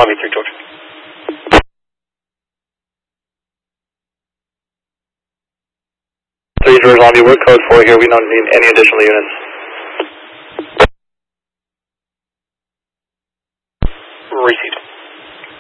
Lobby 3, George. 3 George Lobby, we're code 4 here. We don't need any additional units. Received.